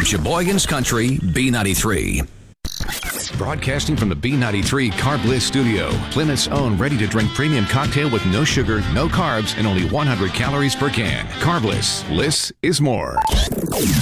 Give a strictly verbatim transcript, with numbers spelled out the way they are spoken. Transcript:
on Sheboygan's Country B ninety-three. Broadcasting from the B ninety-three Carb Bliss studio, Plymouth's own ready-to-drink premium cocktail with no sugar, no carbs, and only one hundred calories per can. Carb Bliss. Bliss is more.